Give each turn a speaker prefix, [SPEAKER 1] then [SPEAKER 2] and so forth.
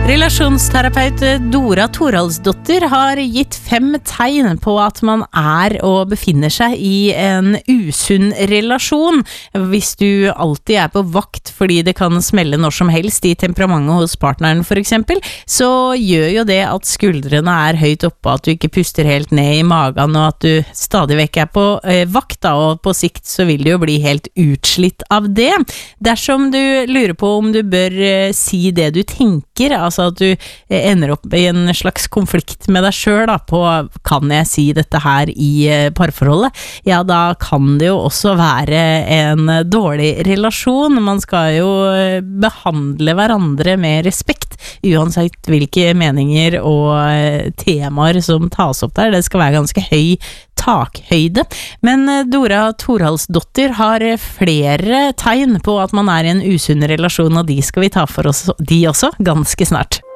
[SPEAKER 1] Relasjonsterapeut Dora Thoraldsdottir har gitt 5 tegn på at man og befinner seg i en usunn relasjon. Hvis du alltid på vakt fordi det kan smelle når som helst i temperamentet hos partneren for eksempel, så gjør jo det at skuldrene høyt oppe, at du ikke puster helt ned i magen, og at du stadig vekk på vakt, da, og på sikt så vil du jo bli helt utslitt av det. Dersom du lurer på om du bør si det du tenker, altså at du ender opp i en slags konflikt med deg selv da, på kan jeg si dette her i parforholdet, ja da kan det jo også være en dårlig relasjon. Man skal jo behandle hverandre med respekt, uansett hvilke meninger og temaer som tas opp der. Det skal være ganske høy takhøyde. Men Dora Thoraldsdottir har flere tegn på at man i en usunn relasjon, og de skal vi ta for oss, de også, ganske snart.